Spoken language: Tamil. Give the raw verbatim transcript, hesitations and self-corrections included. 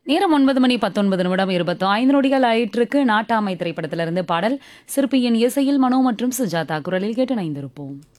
நேரம் ஒன்பது மணி பத்தொன்பது நிமிடம் இருபத்தி ஐந்து நொடிகள் ஆயிற்றுக்கு. நாட்டாமை திரைப்படத்திலிருந்து பாடல் சிற்பியின் இசையில் மனோ மற்றும் சுஜாதா குரலில் கேட்டு இணைந்திருப்போம்.